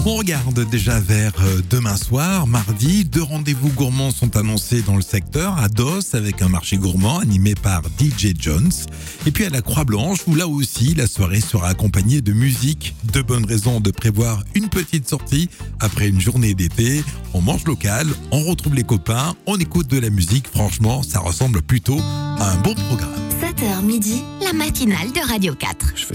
On regarde déjà vers demain soir, mardi. 2 rendez-vous gourmands sont annoncés dans le secteur, à Dos avec un marché gourmand animé par DJ Jones. Et puis à la Croix-Blanche où là aussi la soirée sera accompagnée de musique. 2 bonnes raisons de prévoir une petite sortie après une journée d'été. On mange local, on retrouve les copains, on écoute de la musique. Franchement, ça ressemble plutôt à un bon programme. 7h midi, la matinale de Radio 4.